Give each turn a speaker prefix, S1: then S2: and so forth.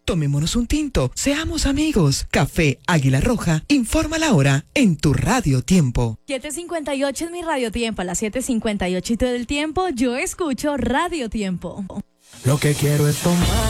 S1: Tomémonos un tinto, seamos amigos. Café Águila Roja, informa la hora en tu Radio Tiempo.
S2: 7:58 es mi Radio Tiempo, a las 7:58 y todo el tiempo yo escucho Radio Tiempo.
S3: Lo que quiero es tomar